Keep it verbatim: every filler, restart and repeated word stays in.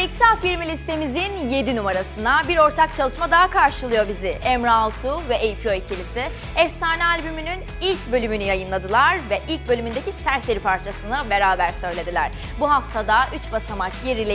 İktidar Primi listemizin yedi numarasına bir ortak çalışma daha karşılıyor bizi. Emre Altuğ ve A P O ikilisi Efsane albümünün ilk bölümünü yayınladılar ve ilk bölümündeki Serseri parçasını beraber söylediler. Bu haftada üç basamak yer ile